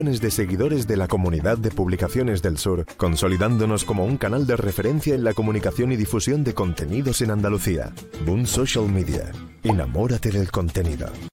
de seguidores de la Comunidad de Publicaciones del Sur, consolidándonos como un canal de referencia en la comunicación y difusión de contenidos en Andalucía. Boom Social Media. Enamórate del contenido.